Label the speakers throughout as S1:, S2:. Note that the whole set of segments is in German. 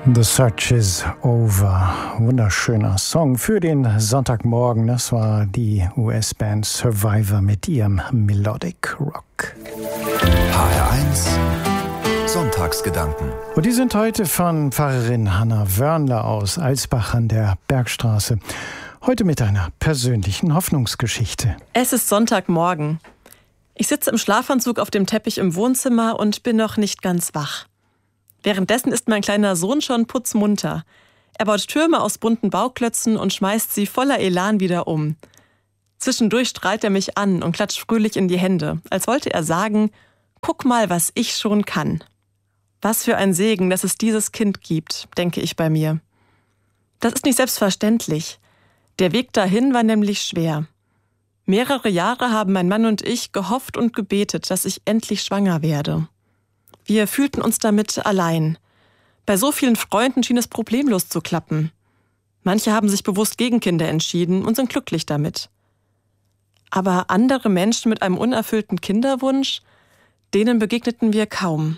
S1: The Search is Over. Wunderschöner Song für den Sonntagmorgen. Das war die US-Band Survivor mit ihrem Melodic Rock.
S2: HR1 Sonntagsgedanken.
S1: Und die sind heute von Pfarrerin Hanna Wörnle aus Alsbach an der Bergstraße. Heute mit einer persönlichen Hoffnungsgeschichte.
S3: Es ist Sonntagmorgen. Ich sitze im Schlafanzug auf dem Teppich im Wohnzimmer und bin noch nicht ganz wach. Währenddessen ist mein kleiner Sohn schon putzmunter. Er baut Türme aus bunten Bauklötzen und schmeißt sie voller Elan wieder um. Zwischendurch strahlt er mich an und klatscht fröhlich in die Hände, als wollte er sagen, guck mal, was ich schon kann. Was für ein Segen, dass es dieses Kind gibt, denke ich bei mir. Das ist nicht selbstverständlich. Der Weg dahin war nämlich schwer. Mehrere Jahre haben mein Mann und ich gehofft und gebetet, dass ich endlich schwanger werde. Wir fühlten uns damit allein. Bei so vielen Freunden schien es problemlos zu klappen. Manche haben sich bewusst gegen Kinder entschieden und sind glücklich damit. Aber andere Menschen mit einem unerfüllten Kinderwunsch, denen begegneten wir kaum.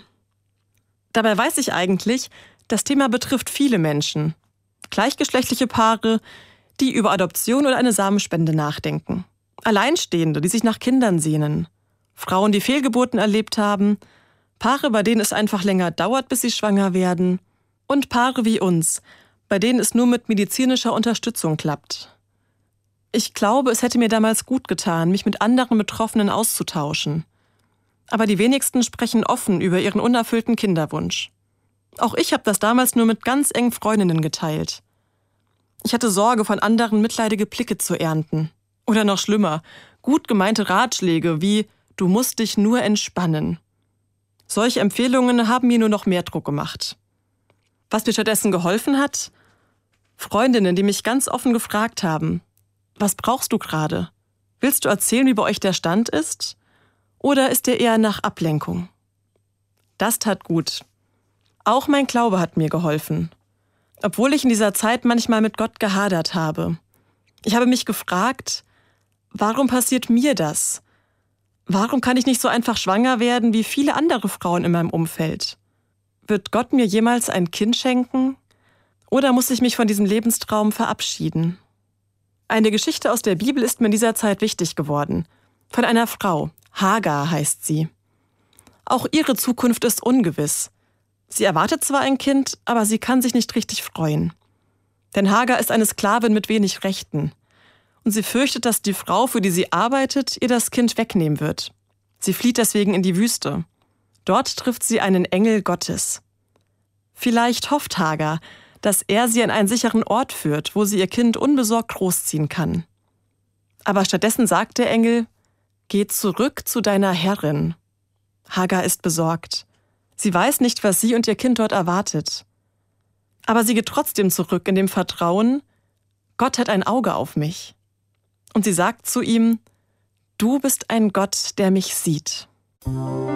S3: Dabei weiß ich eigentlich, das Thema betrifft viele Menschen. Gleichgeschlechtliche Paare, die über Adoption oder eine Samenspende nachdenken. Alleinstehende, die sich nach Kindern sehnen. Frauen, die Fehlgeburten erlebt haben. Paare, bei denen es einfach länger dauert, bis sie schwanger werden. Und Paare wie uns, bei denen es nur mit medizinischer Unterstützung klappt. Ich glaube, es hätte mir damals gut getan, mich mit anderen Betroffenen auszutauschen. Aber die wenigsten sprechen offen über ihren unerfüllten Kinderwunsch. Auch ich habe das damals nur mit ganz engen Freundinnen geteilt. Ich hatte Sorge, von anderen mitleidige Blicke zu ernten. Oder noch schlimmer, gut gemeinte Ratschläge wie »Du musst dich nur entspannen«. Solche Empfehlungen haben mir nur noch mehr Druck gemacht. Was mir stattdessen geholfen hat? Freundinnen, die mich ganz offen gefragt haben, was brauchst du gerade? Willst du erzählen, wie bei euch der Stand ist? Oder ist der eher nach Ablenkung? Das tat gut. Auch mein Glaube hat mir geholfen. Obwohl ich in dieser Zeit manchmal mit Gott gehadert habe. Ich habe mich gefragt, warum passiert mir das? Warum kann ich nicht so einfach schwanger werden wie viele andere Frauen in meinem Umfeld? Wird Gott mir jemals ein Kind schenken? Oder muss ich mich von diesem Lebenstraum verabschieden? Eine Geschichte aus der Bibel ist mir in dieser Zeit wichtig geworden. Von einer Frau, Hagar heißt sie. Auch ihre Zukunft ist ungewiss. Sie erwartet zwar ein Kind, aber sie kann sich nicht richtig freuen. Denn Hagar ist eine Sklavin mit wenig Rechten. Und sie fürchtet, dass die Frau, für die sie arbeitet, ihr das Kind wegnehmen wird. Sie flieht deswegen in die Wüste. Dort trifft sie einen Engel Gottes. Vielleicht hofft Hagar, dass er sie an einen sicheren Ort führt, wo sie ihr Kind unbesorgt großziehen kann. Aber stattdessen sagt der Engel, geh zurück zu deiner Herrin. Hagar ist besorgt. Sie weiß nicht, was sie und ihr Kind dort erwartet. Aber sie geht trotzdem zurück in dem Vertrauen, Gott hat ein Auge auf mich. Und sie sagt zu ihm, du bist ein Gott, der mich sieht.